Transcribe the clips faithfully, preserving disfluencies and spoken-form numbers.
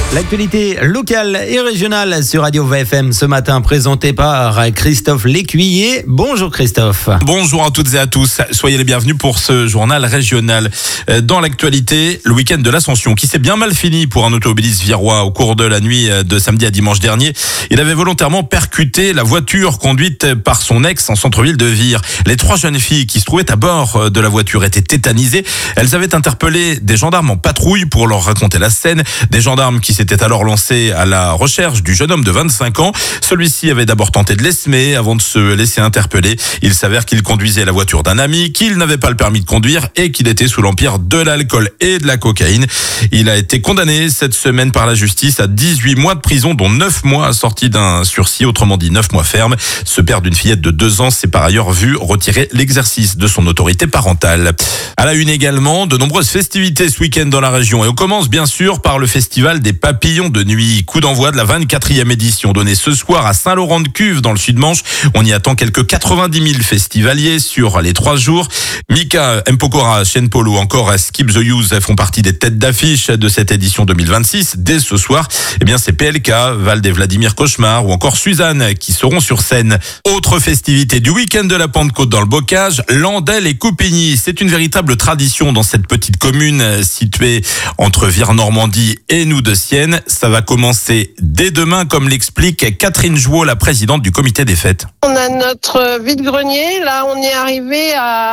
L'actualité locale et régionale sur Radio V F M ce matin, présentée par Christophe Lécuyer. Bonjour Christophe. Bonjour à toutes et à tous. Soyez les bienvenus pour ce journal régional. Dans l'actualité, le week-end de l'Ascension qui s'est bien mal fini pour un automobiliste virois. Au cours de la nuit de samedi à dimanche dernier, il avait volontairement percuté la voiture conduite par son ex en centre-ville de Vire. Les trois jeunes filles qui se trouvaient à bord de la voiture étaient tétanisées. Elles avaient interpellé des gendarmes en patrouille pour leur raconter la scène. Des gendarmes qui s'était alors lancé à la recherche du jeune homme de vingt-cinq ans. Celui-ci avait d'abord tenté de l'esmer avant de se laisser interpeller. Il s'avère qu'il conduisait la voiture d'un ami, qu'il n'avait pas le permis de conduire et qu'il était sous l'empire de l'alcool et de la cocaïne. Il a été condamné cette semaine par la justice à dix-huit mois de prison, dont neuf mois assortis d'un sursis, autrement dit neuf mois ferme. Ce père d'une fillette de deux ans s'est par ailleurs vu retirer l'exercice de son autorité parentale. À la une également, de nombreuses festivités ce week-end dans la région. Et on commence bien sûr par le festival des papillons de nuit. Coup d'envoi de la vingt-quatrième édition donnée ce soir à Saint-Laurent-de-Cuve dans le Sud-Manche. On y attend quelques quatre-vingt-dix mille festivaliers sur les trois jours. Mika, Mpokora, Shen Polo, encore Skip the Use font partie des têtes d'affiche de cette édition deux mille vingt-six. Dès ce soir, eh bien c'est P L K, Val et Vladimir Cauchemar ou encore Suzanne qui seront sur scène. Autre festivité du week-end de la Pentecôte dans le Bocage, Landel et Coupigny. C'est une véritable tradition dans cette petite commune située entre Vire-Normandie et nous de Sienne. Ça va commencer dès demain, comme l'explique Catherine Jouot, la présidente du comité des fêtes. On a notre vide-grenier. Là, on est arrivé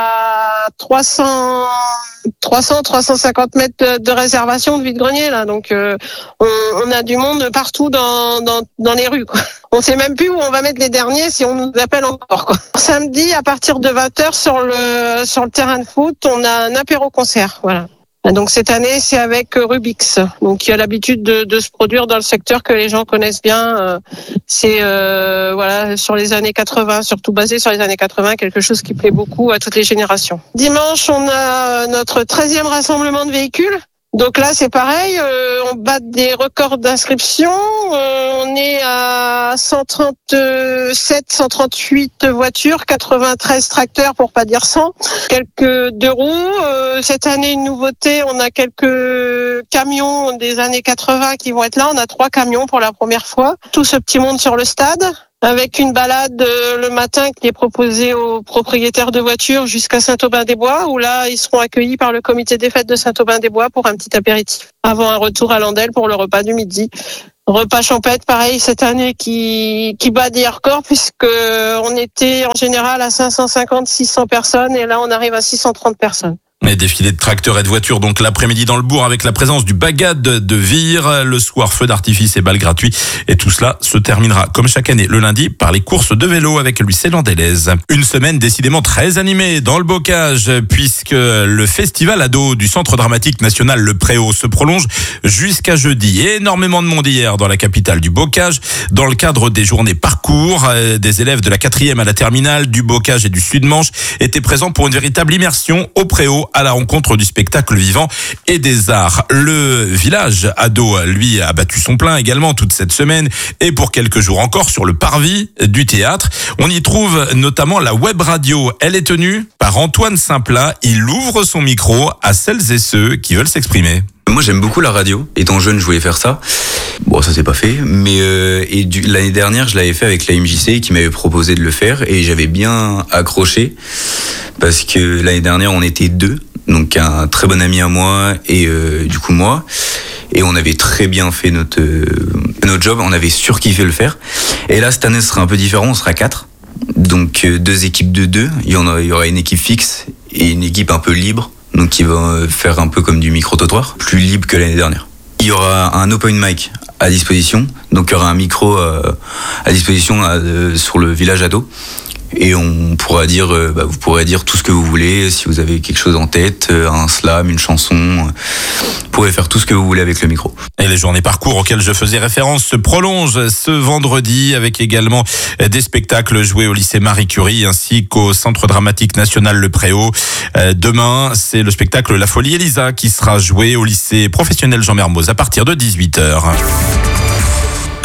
à trois cents, trois cents, trois cent cinquante mètres de réservation de vide-grenier. Là, donc euh, on, on a du monde partout dans dans, dans les rues, quoi. On sait même plus où on va mettre les derniers si on nous appelle encore, quoi. Samedi, à partir de vingt heures sur le sur le terrain de foot, on a un apéro-concert. Voilà. Donc cette année, c'est avec Rubix, donc qui a l'habitude de, de se produire dans le secteur que les gens connaissent bien. C'est euh, voilà, sur les années quatre-vingts, surtout basé sur les années quatre-vingts, quelque chose qui plaît beaucoup à toutes les générations. Dimanche, on a notre treizième rassemblement de véhicules. Donc là, c'est pareil, euh, on bat des records d'inscription. Euh, on est à cent trente-sept, cent trente-huit voitures, quatre-vingt-treize tracteurs pour pas dire cent, quelques deux roues. Euh, cette année, une nouveauté, on a quelques camions des années quatre-vingts qui vont être là. On a trois camions pour la première fois. Tout ce petit monde sur le stade, avec une balade euh, le matin qui est proposée aux propriétaires de voitures jusqu'à Saint-Aubin-des-Bois, où là, ils seront accueillis par le comité des fêtes de Saint-Aubin-des-Bois pour un petit apéritif, avant un retour à Landel pour le repas du midi. Repas champêtre, pareil, cette année qui, qui bat des records, puisque on était en général à cinq cent cinquante, six cents personnes, et là, on arrive à six cent trente personnes. Et défilé de tracteurs et de voitures donc l'après-midi dans le bourg avec la présence du Bagad de Vire. Le soir, feu d'artifice et balles gratuits. Et tout cela se terminera comme chaque année le lundi par les courses de vélo avec le lycée Landelaise. Une semaine décidément très animée dans le Bocage puisque le festival ado du Centre dramatique national Le Préau se prolonge jusqu'à jeudi. Énormément de monde hier dans la capitale du Bocage dans le cadre des journées parcours. Des élèves de la quatrième à la terminale du Bocage et du Sud-Manche étaient présents pour une véritable immersion au Préau à la rencontre du spectacle vivant et des arts. Le village ado, lui, a battu son plein également toute cette semaine et pour quelques jours encore sur le parvis du théâtre. On y trouve notamment la web radio. Elle est tenue par Antoine Saint-Plat. Il ouvre son micro à celles et ceux qui veulent s'exprimer. Moi, j'aime beaucoup la radio. Étant jeune, je voulais faire ça. Bon, ça s'est pas fait. Mais euh, et du, l'année dernière, je l'avais fait avec la M J C qui m'avait proposé de le faire et j'avais bien accroché parce que l'année dernière, on était deux. Donc un très bon ami à moi et euh, du coup moi. Et on avait très bien fait notre euh, notre job. On avait surkiffé le faire. Et là, cette année, ce sera un peu différent. On sera quatre. Donc euh, deux équipes de deux. Il y en a, il y aura une équipe fixe et une équipe un peu libre. Donc qui va faire un peu comme du micro-trottoir, plus libre que l'année dernière. Il y aura un open mic à disposition, donc il y aura un micro euh, à disposition euh, sur le village ado. Et on pourra dire, euh, bah, vous pourrez dire tout ce que vous voulez, si vous avez quelque chose en tête, euh, un slam, une chanson, euh, vous pourrez faire tout ce que vous voulez avec le micro. Et les journées parcours auxquelles je faisais référence se prolongent ce vendredi avec également des spectacles joués au lycée Marie Curie ainsi qu'au Centre dramatique national Le Préau. Euh, demain, c'est le spectacle La Folie Elisa qui sera joué au lycée professionnel Jean Mermoz à partir de dix-huit heures.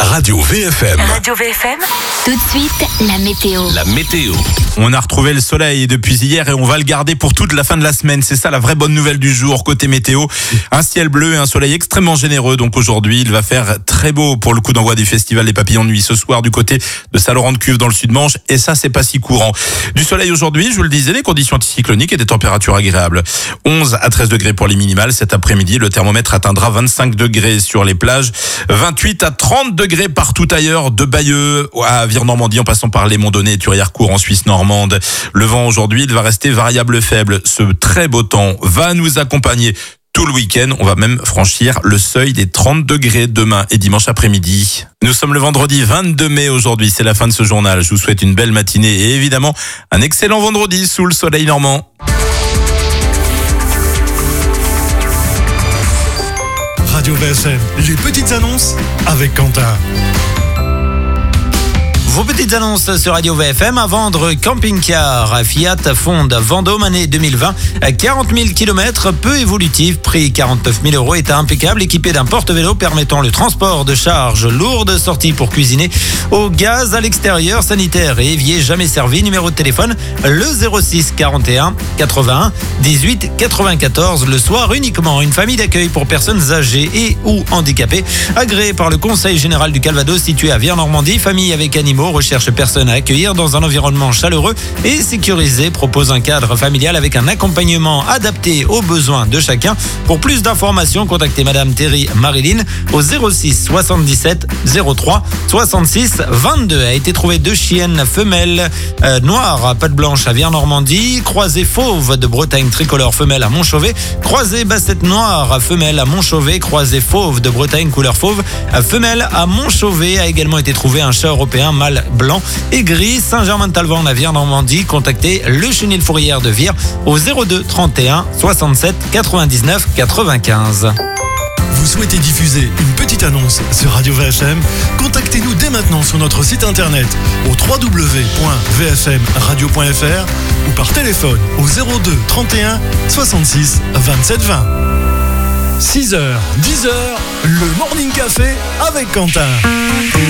Radio V F M. Radio V F M. Tout de suite, la météo. La météo. On a retrouvé le soleil depuis hier et on va le garder pour toute la fin de la semaine. C'est ça la vraie bonne nouvelle du jour côté météo. Un ciel bleu et un soleil extrêmement généreux. Donc aujourd'hui, il va faire très beau pour le coup d'envoi du festival des papillons de nuit ce soir du côté de Saint-Laurent-de-Cuve dans le Sud-Manche. Et ça, c'est pas si courant. Du soleil aujourd'hui, je vous le disais, les conditions anticycloniques et des températures agréables. onze à treize degrés pour les minimales. Cet après-midi, le thermomètre atteindra vingt-cinq degrés sur les plages, vingt-huit à trente degrés partout ailleurs, de Bayeux à Vire-Normandie en passant par les Monts-Donnés et Thury-Harcourt en Suisse normande. Le vent aujourd'hui, il va rester variable faible. Ce très beau temps va nous accompagner tout le week-end. On va même franchir le seuil des trente degrés demain et dimanche après-midi. Nous sommes le vendredi vingt-deux mai aujourd'hui. C'est la fin de ce journal. Je vous souhaite une belle matinée et évidemment un excellent vendredi sous le soleil normand. Radio V F M, les petites annonces avec Quentin. Vos petites annonces sur Radio V F M. À vendre camping-car Fiat Fonde Vendôme année deux mille vingt. quarante mille kilomètres, peu évolutif. Prix quarante-neuf mille euros. État impeccable. Équipé d'un porte-vélo permettant le transport de charges lourdes. Sortie pour cuisiner au gaz à l'extérieur. Sanitaire et évier jamais servi. Numéro de téléphone le zéro six quarante et un quatre-vingt-un dix-huit quatre-vingt-quatorze. Le soir uniquement. Une famille d'accueil pour personnes âgées et ou handicapées. Agréée par le Conseil général du Calvados situé à Vire-Normandie. Famille avec animaux. Recherche personne à accueillir dans un environnement chaleureux et sécurisé. Propose un cadre familial avec un accompagnement adapté aux besoins de chacun. Pour plus d'informations, contactez Madame Thierry Marilyn au zéro six soixante-dix-sept zéro trois soixante-six vingt-deux. A été trouvé deux chiennes femelles euh, noires à pattes blanches à Vire-Normandie. Croisée fauve de Bretagne tricolore femelle à Montchauvet. Croisée bassette noire femelle à Montchauvet. Croisée fauve de Bretagne couleur fauve femelle à Montchauvet. A également été trouvé un chat européen mâle blanc et gris. Saint-Germain-de-Talvan à Vire-Normandie. Contactez le Chenil Fourrière de Vire au zéro deux trente et un soixante-sept quatre-vingt-dix-neuf quatre-vingt-quinze. Vous souhaitez diffuser une petite annonce sur Radio V F M? Contactez-nous dès maintenant sur notre site internet au w w w point v f m radio point f r ou par téléphone au zéro deux trente et un soixante-six vingt-sept vingt. six heures, dix heures, le Morning Café avec Quentin.